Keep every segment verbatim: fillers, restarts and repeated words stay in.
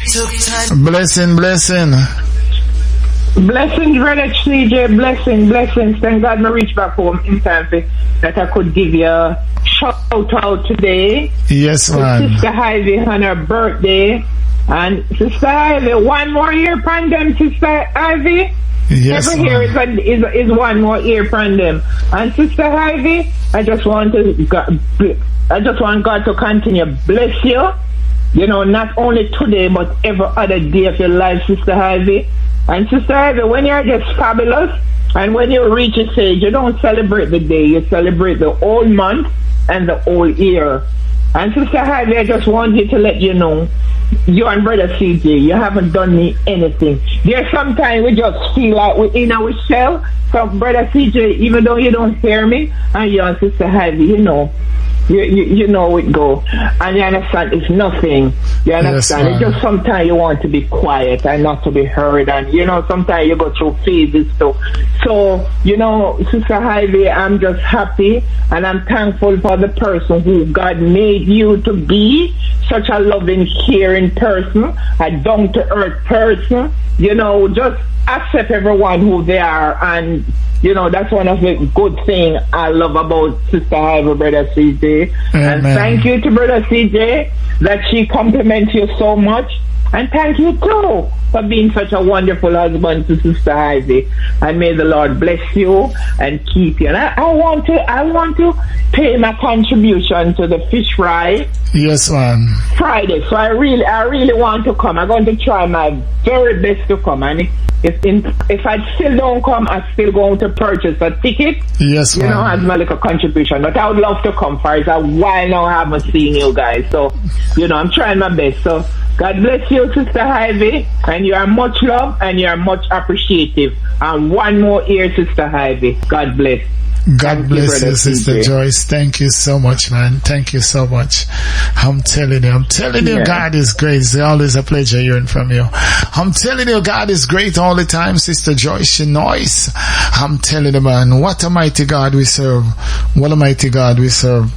took time. Blessing, blessing. Blessings, brother C J. Blessings, blessings. Thank God I reached back home in time for, that I could give you a shout out today. Yes, man. Sister Ivy on her birthday. And Sister Ivy, one more year pandem, Sister Ivy. Yes, every man. year is, a, is, is one more year pandem. And Sister Ivy, I just want to God, I just want God to continue bless you. You know, not only today but every other day of your life, Sister Ivy. And Sister Ivy, when you're just fabulous, and when you reach a stage, you don't celebrate the day, you celebrate the whole month and the whole year. And Sister Ivy, I just want you to let you know, you and Brother C J, you haven't done me anything. There's sometimes we just feel like we're in our shell. So Brother C J, even though you don't hear me, and you and Sister Ivy, you know, You, you, you know it go, and you understand it's nothing. You understand? Yes, it's just sometimes you want to be quiet and not to be heard, and you know sometimes you go through phases too. So you know, Sister Ivy, I'm just happy and I'm thankful for the person who God made you to be, such a loving, caring person, a down to earth person. You know, just accept everyone who they are, and you know, that's one of the good things I love about Sister Ivy, Brother C J. Amen. And thank you to Brother C J that she compliments you so much. And thank you too for being such a wonderful husband to Sister Ivy. And may the Lord bless you and keep you. And I, I want to I want to pay my contribution to the fish fry. Yes, man. Friday. So I really I really want to come. I'm going to try my very best to come. And if in, if I still don't come, I'm still going to purchase a ticket. Yes, you man. know, as my little contribution. But I would love to come for it. A while now I haven't seen you guys. So, you know, I'm trying my best. So God bless you, Sister Ivy, and you are much loved and you are much appreciative. And one more year, Sister Ivy. God bless. God Thank bless you, you, Sister C J. Joyce. Thank you so much, man. Thank you so much. I'm telling you, I'm telling you, Yeah. God is great. It's always a pleasure hearing from you. I'm telling you, God is great all the time, Sister Joyce Noise. I'm telling you, man, what a mighty God we serve. What a mighty God we serve.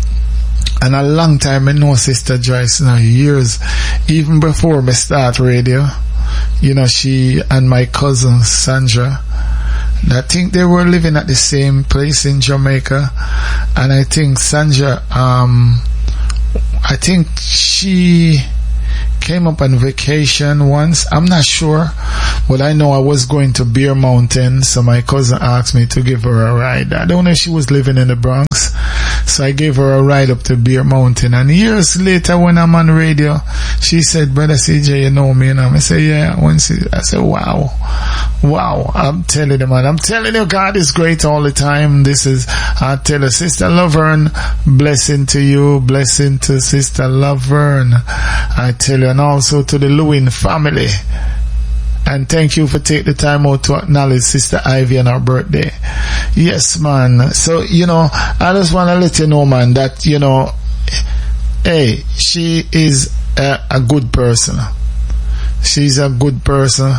And a long time I know Sister Joyce now, years, even before me start radio. You know, she and my cousin Sandra, I think they were living at the same place in Jamaica. And I think Sandra, um, I think she came up on vacation once. I'm not sure, but I know I was going to Bear Mountain, so my cousin asked me to give her a ride. I don't know if she was living in the Bronx, so I gave her a ride up to Bear Mountain. And years later, when I'm on radio, she said, "Brother C J, you know me?" And I said, "Yeah." When she, I said, "Wow, wow!" I'm telling you, man. I'm telling you, God is great all the time. This is, I tell you, Sister Laverne, blessing to you, blessing to Sister Laverne. I tell you, and also to the Lewin family. And thank you for taking the time out to acknowledge Sister Ivy on her birthday. Yes, man. So, you know, I just want to let you know, man, that, you know, hey, she is a, a good person. She's a good person.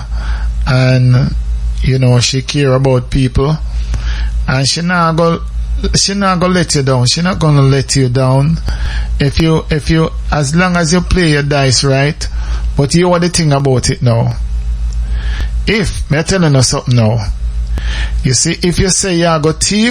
And, you know, she care about people. And she not go, she not gonna let you down. She not gonna let you down. If you, if you, as long as you play your dice right. But you are the thing about it now. If, me telling you something now. You see, if you say you go thief,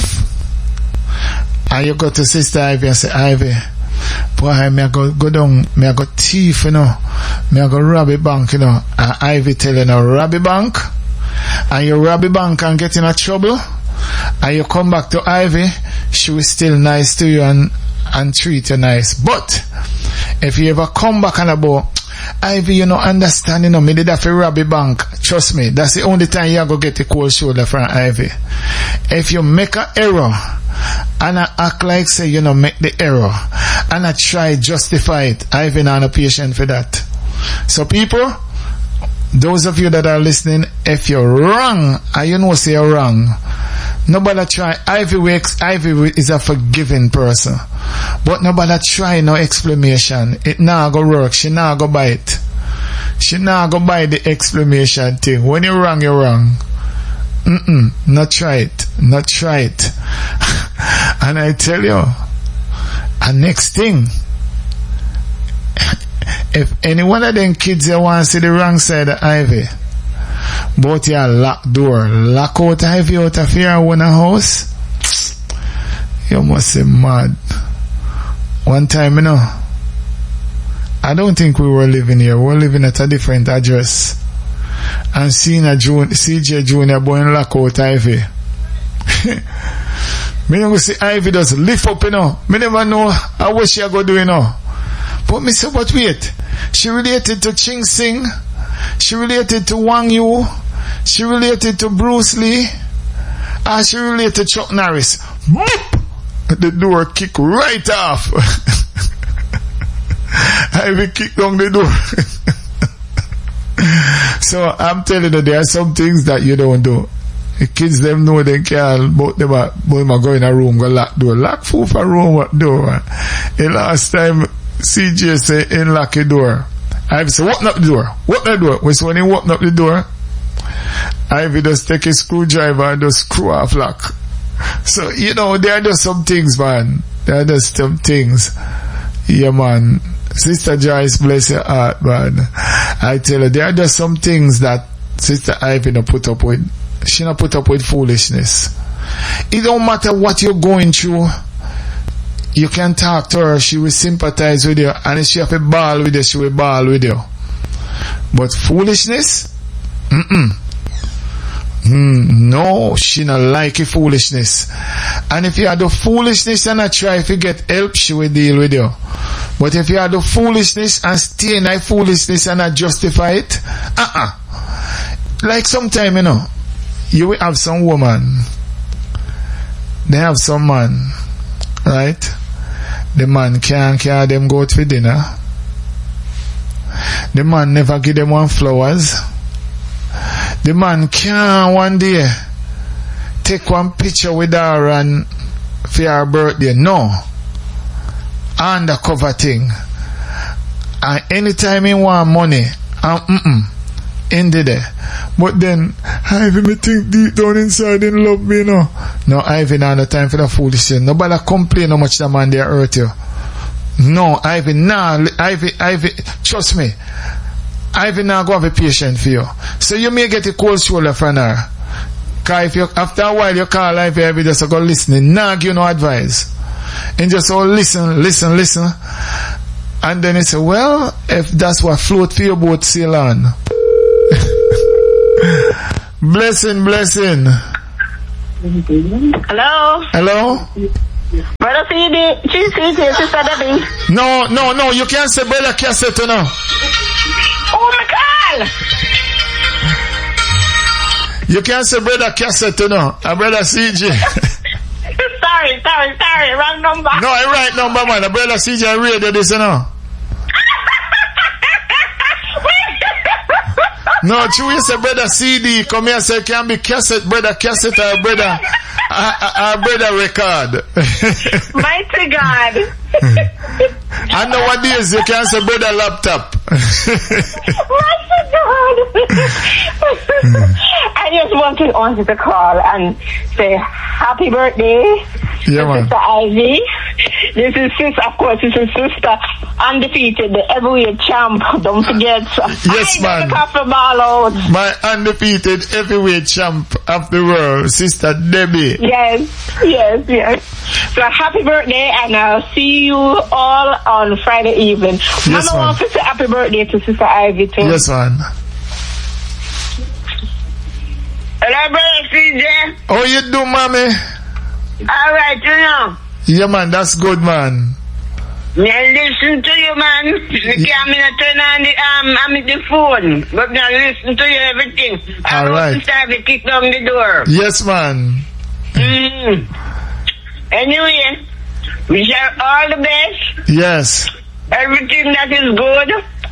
and you go to Sister Ivy and say, "Ivy, boy, me I go, go down, me I go thief, you know. Me I go rob a bank, you know." And Ivy telling you, "Rob a bank," and you rob a bank and get in a trouble, and you come back to Ivy, she will still nice to you and, and treat you nice. But, if you ever come back and about, "Ivy, you know, understand, you know, me did have to rob a bank," trust me, that's the only time you go get a cold shoulder from Ivy. If you make an error, and I act like say, you know, make the error, and I try justify it, Ivy not a patient for that. So people, those of you that are listening, if you're wrong, and you know say you're wrong, nobody try. Ivy wakes, Ivy is a forgiving person. But nobody try no explanation. It now go work. She now go buy it. She now go buy the explanation thing. When you're wrong, you're wrong. Mm-mm. Not try it. Not try it. And I tell you, and next thing, if any one of them kids they want to see the wrong side of Ivy, but you lock door, lock out Ivy out of your own house, you must be mad. One time, you know, I don't think we were living here. We were living at a different address. And seeing a June, C J Junior boy in lock out Ivy. Me never see Ivy just lift up, you know. Me never know how what she go do, you know. But me say, but wait. She related to Ching Sing. She related to Wang Yu. She related to Bruce Lee. And she related to Chuck Norris. Boop! The door kick right off. Ivy kicked down the door. So I'm telling you, there are some things that you don't do. The kids them know they can't, but them are, but them are go in a room, go lock door. Lock fool for room door. And last time, C J say, in lock the door. Ivy say, open up the door. Open the door. When he open up the door, Ivy just take a screwdriver and just screw off lock. So, you know, there are just some things, man. There are just some things. Yeah, man. Sister Joyce, bless your heart, man. I tell you, there are just some things that Sister Ivy not put up with. She not put up with foolishness. It don't matter what you're going through. You can talk to her. She will sympathize with you. And if she have a ball with you, she will ball with you. But foolishness? Mm-mm. Mm, no, she not like your foolishness. And if you have the foolishness and not try to get help, she will deal with you. But if you have the foolishness and stay in that foolishness and not justify it, uh-uh. Like sometime, you know, you will have some woman, they have some man, right? The man can't carry them go out for dinner. The man never give them one flowers. The man can't one day take one picture with her and for her birthday. No. Undercover thing. And anytime he want money, and mm-mm, in the day. But then, Ivy me think deep down inside in love me, you know. No, Ivy not the time for the foolishness. Nobody complain how much the man they hurt you. No, Ivy, nah, Ivy, Ivy, trust me. Ivy now go have a patient for you. So you may get a cold shoulder from her. Cause if you, after a while you call Ivy, Ivy just go listening. Nah, give you no advice. And just all listen, listen, listen. And then he say, well, if that's what float for your boat, sail on. Blessing, blessing. Hello? Hello? Brother C D, she's Sister Debbie. No, no, no, you can't say Brother Cassette, no. Oh my God! You can't say Brother Cassette, no. A Brother C J. sorry, sorry, sorry, wrong number. No, I right number, man. A Brother C J radio this, you know. No, true, you say Brother C D, come here, say, can be cassette, Brother Cassette, or Brother, our Brother Record. Mighty God. And nowadays, you can say Brother Laptop. Mighty God. I just wanted, wanted to call and say happy birthday. Yeah, man. Sister Ivy. This is sister, of course, this is Sister Undefeated, the heavyweight champ. Don't forget. Yes, man. Out. My undefeated heavyweight champ of the world, Sister Debbie. Yes, yes, yes. So happy birthday, and I'll see you all on Friday evening. Yes, Mama wants to say happy birthday to Sister Ivy too. Yes, man. Hello, brother C J. How you do, mommy? All right, you know. Yeah, man, that's good, man. Me listen to you, man. Me can't me not turn on the um, I'm the phone, but now listen to you everything. I all right. Start to kick down the door. Yes, man. Mm. Anyway, we share all the best. Yes. Everything that is good.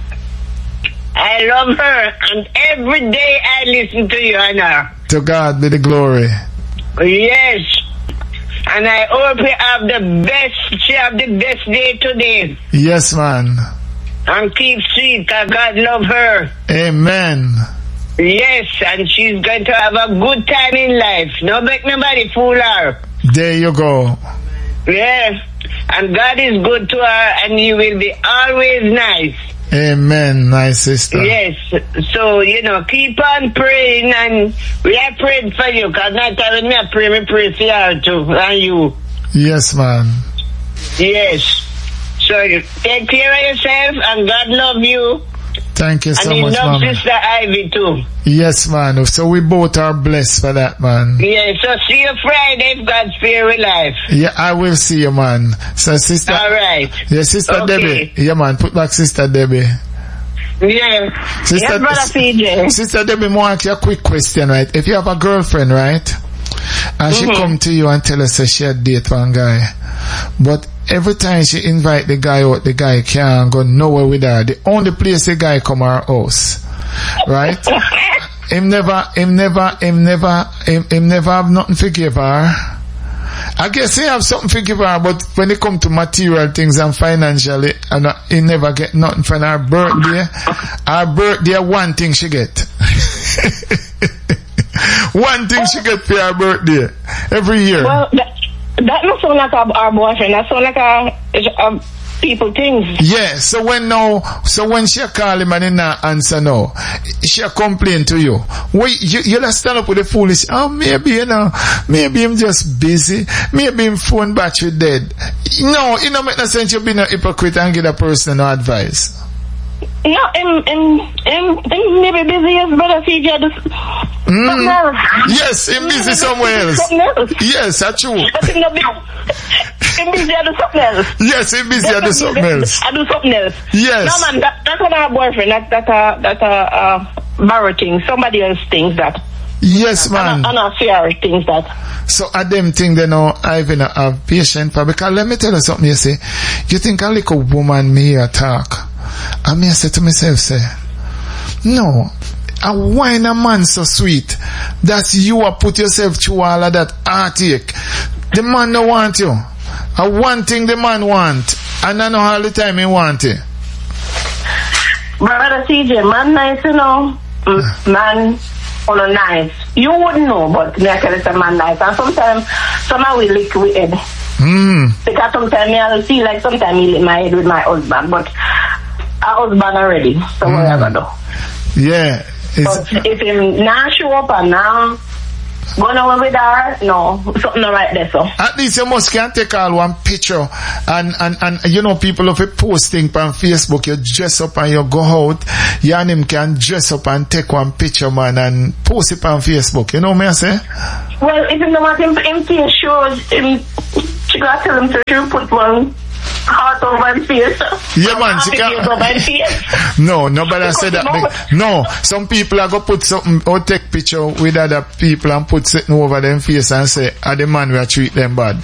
I love her, and every day I listen to you, Anna. To God be the glory. Yes. And I hope you have the best, she have the best day today. Yes, man. And keep sweet, cause God love her. Amen. Yes, and she's going to have a good time in life. No make nobody fool her. There you go. Yes. And God is good to her, and he will be always nice. Amen, my sister. Yes. So, you know, keep on praying, and we are praying for you, because not telling me I pray, me pray for you too, and you. Yes, man. Yes. So, take care of yourself, and God love you. Thank you so and much, he loves Mama. Sister Ivy too. Yes, man. So we both are blessed for that, man. Yeah, so see you Friday if God's spare with life. Yeah, I will see you, man. So, Sister... All right. Yeah, Sister Okay. Debbie. Yeah, man. Put back Sister Debbie. Yeah. Sister, Yes, Brother P J. Sister Debbie, I want you a quick question, right? If you have a girlfriend, right? And she Mhm. come to you and tell us that she had date one guy. But every time she invite the guy out, the guy can't go nowhere with her. The only place the guy come her house. Right? him never, him never, him never, him, him never have nothing to give her. I guess he have something to give her, but when it come to material things and financially, and he never get nothing from her birthday. Her birthday, one thing she get. One thing she get for her birthday every year. Well, that, that not sound like our, our boyfriend. That sound like a, a people things. Yeah, so when now, so when she call him and he not answer now, she complain to you. Wait, you, you just stand up with the foolish, oh, maybe, you know, maybe I'm just busy, maybe him phone battery dead. No, it don't make no sense you be a hypocrite and give a person no advice. No, him, him, him, him maybe busy, yes, Brother C J. Just Mm. something else. Yes, him busy somewhere else. Something else. Yes, that's true. But him not busy. Him busy, I do something else. Yes, him busy, I do something else. I do something else. Yes. No, man, that, that's not our boyfriend. That, that, uh, that, uh, uh, borrow thing. Somebody else thinks that. Yes, man. And a fair things that. So at them thing they know I even have patience for, because let me tell you something, you see, you think a little woman me here talk, and me I say to myself, say, no, a wine a man so sweet that you are put yourself through all of that heartache. The man no want you. A one thing the man want, and I know all the time he want it. Brother C J, man nice, you know. Mm, man on a nice. You wouldn't know, but me I tell you some man nice. And sometimes, some will lick with head. Hmm. Because sometimes me I feel like sometimes he lick my head with my husband, but our husband already. So what I gonna do? Yeah. It's, But if him now show up and now going away with her, no, something not right there, so. at least you must can take all one picture and, and, and you know, people of a posting on Facebook, you dress up and you go out, you and him can dress up and take one picture, man, and post it on Facebook. You know what I say? Well, if you don't want him, him to show him, she got to tell him to should put one heart over his face. Yeah, man, she Happy face over his face. can't. No, nobody said that. No, some people are going to put something or take picture with other people and put something over them face and say, are the man will treat them bad.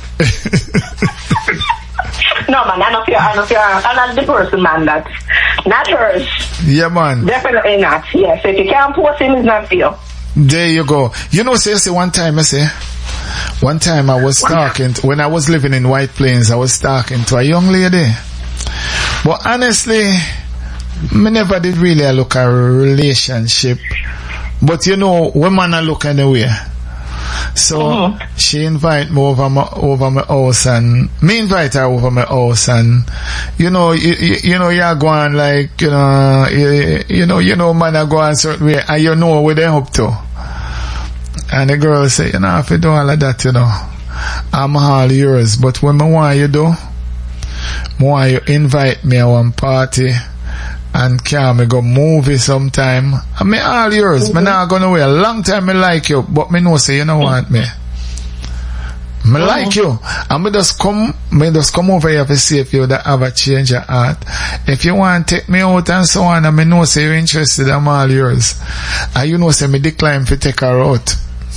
No, man, I don't feel, I don't feel, I'm not the person, man, that, not hers. Yeah, man. Definitely not. Yes, if you can't post him, it's not for you. There you go. You know, say, say one time, I say, one time I was talking, to, when I was living in White Plains, I was talking to a young lady. But honestly, me never did really look at a relationship. But you know, women I look anyway. So, mm-hmm. she invite me over my, over my house, and me invite her over my house, and you know, you, you, you know, you're going like, you know, you, you know, you know, man, I go a certain way, and you know what they up to. And the girl say, you know, if you do all of that, you know, I'm all yours, but when I want you do, I want you invite me to one party, and can me go movie sometime. I mean, all yours. Mm-hmm. Me not gonna wait a long time. Me like you, but me know say you don't want me. Me mm-hmm. like you, and me just come, me just come over here to see if you that have a change of heart. If you want to take me out and so on, and me know say you're interested, I'm all yours. And you know say me decline to take her out.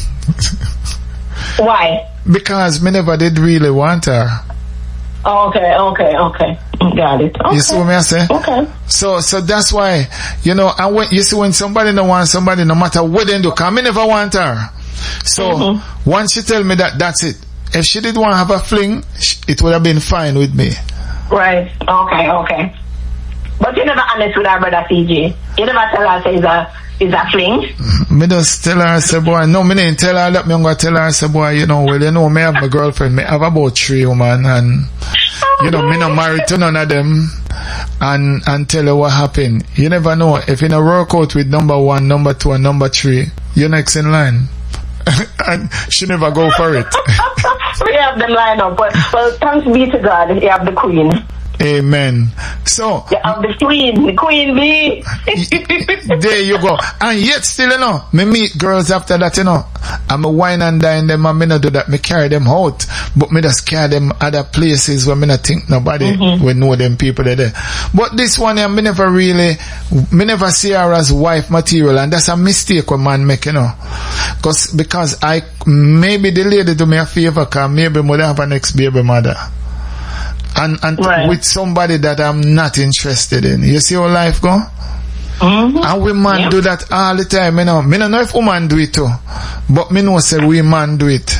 Why? Because me never did really want her. Okay, okay, okay. Got it. Okay. You see what I say? Okay. So, so that's why, you know, and when, you see when somebody don't want somebody, no matter what they do, cause me never want her. So, mm-hmm. once she tell me that, that's it. If she did want to have a fling, it would have been fine with me. Right. Okay, okay. But you never honest with her, Brother C J. You never tell her say it's a, it's a fling. Me just tell her, say, boy, no, me didn't tell her that. Me gonna tell her, say, boy, you know, well, you know, me have my girlfriend. Me have about three women, and, you know, me not married to none of them. and and tell her what happened. You never know. If you don't work out with number one, number two, and number three, you're next in line. And she never go for it. We have them line up, but well, thanks be to God, you have the queen. Amen. So you have the queen, the queen bee. There you go. And yet still, you know, me meet girls after that, you know, I'm a wine and dine them and me not do that. Me carry them out, but me just carry them other places where me not think nobody mm-hmm. will know them people there. But this one here, me never really, me never see her as wife material, and that's a mistake when man make, you know. Cause, because I, maybe the lady do me a favor, cause maybe me have an ex-baby mother. And, and right. with somebody that I'm not interested in. You see how life go? Mm-hmm. And we man yep. do that all the time. You know, me don't know if woman do it too, but me know say we man do it.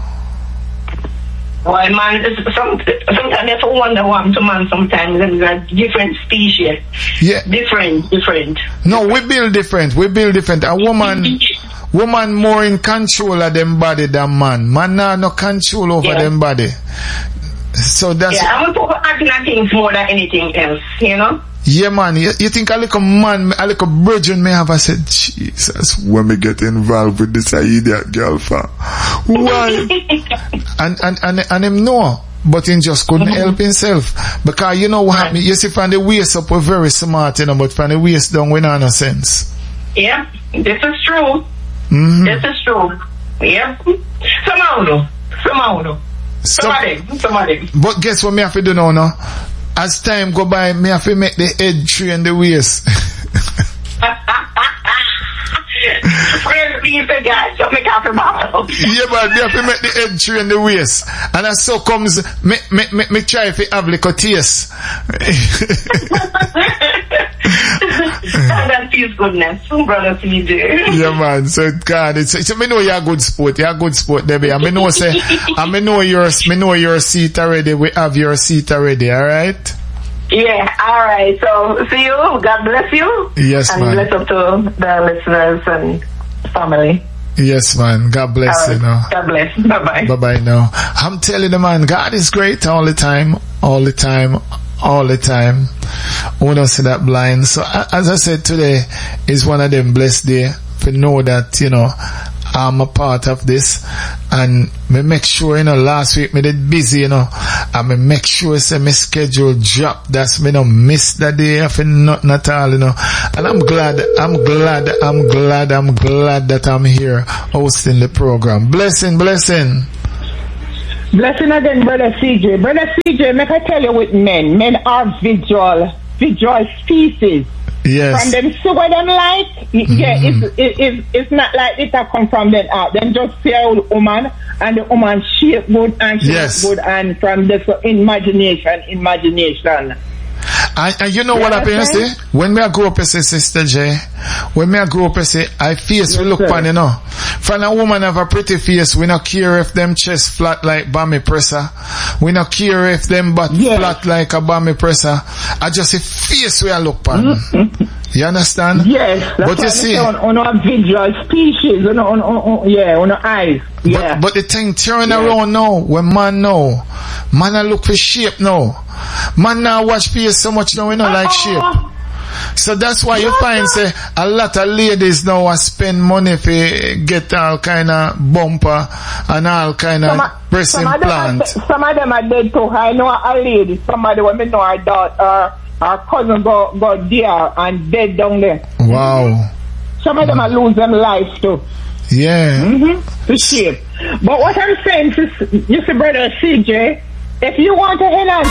Well, man, some, sometimes if a wonder woman to man, sometimes they're different species. Yeah. Different, different. No, we build different. We build different. A woman, woman more in control of them body than man. Man now no control over yeah. them body. So that's yeah, I'm going to acting at things more than anything else, you know? Yeah, man. You, you think a little man, a little virgin may have I said, Jesus, when me get involved with this idiot girl for why? and, and, and, and him know, but he just couldn't mm-hmm. help himself. Because you know what right. happened? You see, from the waist up, we're very smart, you know, but from the waist down, we don't have no sense. Yeah, this is true. Mm-hmm. This is true. Yeah. Somehow, though. Somehow, though. Somebody, somebody. But guess what me have to do now, no? As time go by, me have to make the head tree and the waist. Yeah, but me have to make the head tree and the waist. And as so comes, me, me, me, me try if it have little taste. That feels goodness, brother C J. Yeah, man. So God, it's so me know you're a good sport. You're a good sport, Debbie. I me know say, I me know your, me know your seat already. We have your seat already. All right. Yeah. All right. So see you. God bless you. Yes, and man. And bless up to the listeners and family. Yes, man. God bless right. you. Know. God bless. Bye bye. Bye bye. Now I'm telling the man, God is great all the time, all the time. All the time. We don't see that blind. So as I said, today is one of them blessed days to know that, you know, I'm a part of this, and me make sure, you know, last week me did busy, you know, and me make sure say my schedule drop. That's me no miss that day for nothing at all, you know. And I'm glad, I'm glad, I'm glad, I'm glad that I'm here hosting the program. Blessing, blessing. Blessing again, Brother C J. Brother C J, make I tell you with men, men are visual, visual species. Yes. From them see what them like, mm-hmm. yeah, it's, it, it's, it's not like it a come from them out. Them just see a woman, and the woman shape good and shape yes. good, and from this imagination, imagination. And, and you know you what happened, say? When me I grow up, I say, Sister J, when me I grow up, I say, I face, yes, we look pan, you know. From a woman have a pretty face, we not care if them chest flat like Bammy presser. We not care if them butt yes. flat like a Bammy presser. I just say, face we I look pan. Mm-hmm. You understand? Yes. But you see, on, on our visual species, on, on, on, on, yeah, on our eyes. Yeah. But, but the thing turn yeah. around now, when man know, man I look for shape now. Man now watch face so much now, we don't like shape. So that's why you find say a lot of ladies now are spend money for get all kind of bumper and all kind of breast implant. Some of them are dead too. I know a lady, somebody when me know her daughter, her cousin go go there and dead down there. Wow. Some of them are lose them life too. Yeah. Mm-hmm. To shape. But what I'm saying, you see, brother C J, if you want to enhance